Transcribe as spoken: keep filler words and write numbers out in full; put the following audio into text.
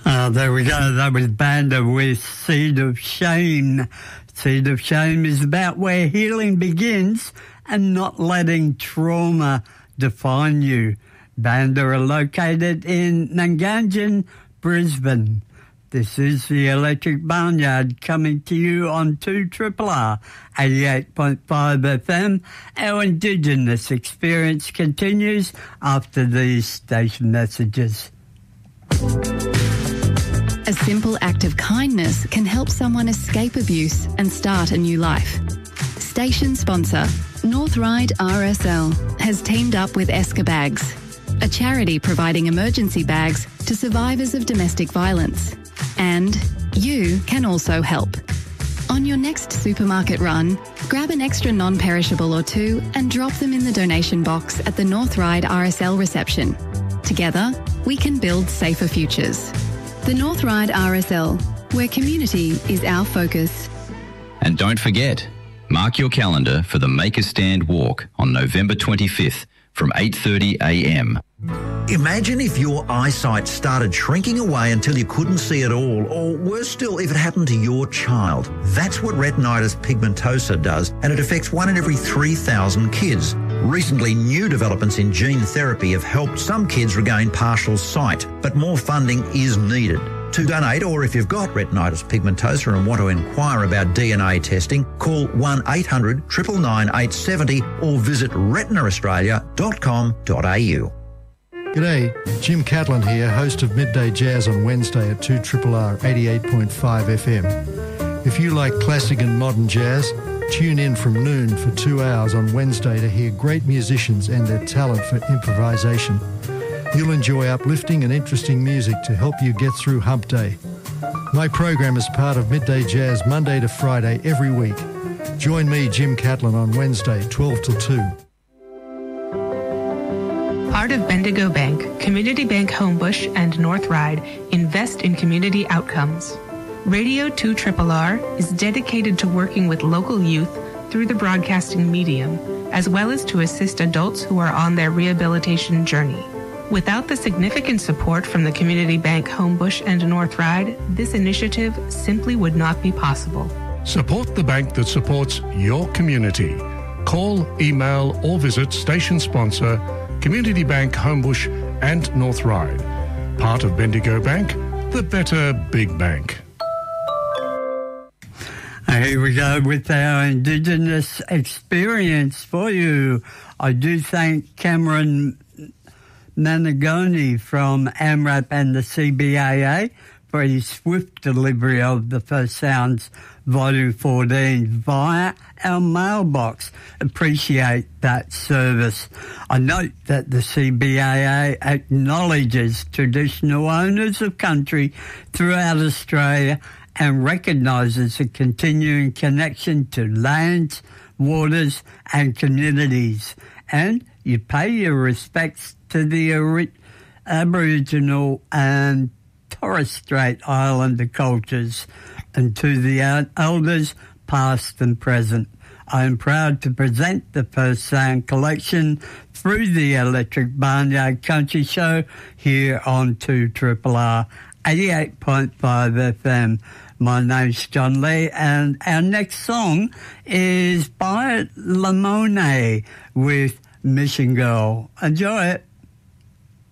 Uh, there we go. That was Banda with Seed of Shame. Seed of Shame is about where healing begins and not letting trauma define you. Banda are located in Nanganjan, Brisbane. This is the Electric Barnyard coming to you on two R R R eighty-eight point five F M. Our Indigenous experience continues after these station messages. A simple act of kindness can help someone escape abuse and start a new life. Station sponsor, North Ryde R S L, has teamed up with Esker Bags, a charity providing emergency bags to survivors of domestic violence. And you can also help. On your next supermarket run, grab an extra non-perishable or two and drop them in the donation box at the North Ryde R S L reception. Together, we can build safer futures. The North Ryde R S L, where community is our focus. And don't forget, mark your calendar for the Make a Stand walk on November twenty-fifth from eight thirty a m. Imagine if your eyesight started shrinking away until you couldn't see at all, or worse still, if it happened to your child. That's what retinitis pigmentosa does, and it affects one in every three thousand kids. Recently, new developments in gene therapy have helped some kids regain partial sight, but more funding is needed. To donate, or if you've got retinitis pigmentosa and want to inquire about D N A testing, call one eight hundred nine nine nine eight seven zero or visit retina australia dot com dot a u. G'day, Jim Catlin here, host of Midday Jazz on Wednesday at two R R R eighty-eight point five F M. If you like classic and modern jazz, tune in from noon for two hours on Wednesday to hear great musicians and their talent for improvisation. You'll enjoy uplifting and interesting music to help you get through Hump Day. My program is part of Midday Jazz Monday to Friday every week. Join me, Jim Catlin, on Wednesday, twelve till two. Part of Bendigo Bank, Community Bank Homebush and North Ryde invest in community outcomes. Radio two R R R is dedicated to working with local youth through the broadcasting medium, as well as to assist adults who are on their rehabilitation journey. Without the significant support from the Community Bank Homebush and North Ryde, this initiative simply would not be possible. Support the bank that supports your community. Call, email or visit station sponsor Community Bank Homebush and North Ryde. Part of Bendigo Bank, the better big bank. Here we go with our Indigenous experience for you. I do thank Cameron Managoni from AMRAP and the C B A A for his swift delivery of the First Sounds Volume fourteen via our mailbox. Appreciate that service. I note that the C B A A acknowledges traditional owners of country throughout Australia and recognises a continuing connection to lands, waters and communities. And you pay your respects to the Aboriginal and Torres Strait Islander cultures and to the elders past and present. I am proud to present the First Sound collection through the Electric Barnyard Country Show here on two R R R eighty-eight point five F M. My name's John Lee, and our next song is by Lamone with Mission Girl. Enjoy it.